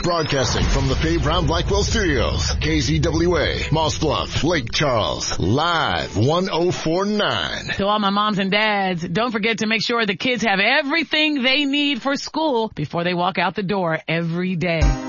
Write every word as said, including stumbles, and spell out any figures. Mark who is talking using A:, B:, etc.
A: Broadcasting from the Faye Brown Blackwell Studios. K Z W A, Moss Bluff, Lake Charles. Live one oh four point nine.
B: To all my moms and dads, don't forget to make sure the kids have everything they need for school before they walk out the door every day.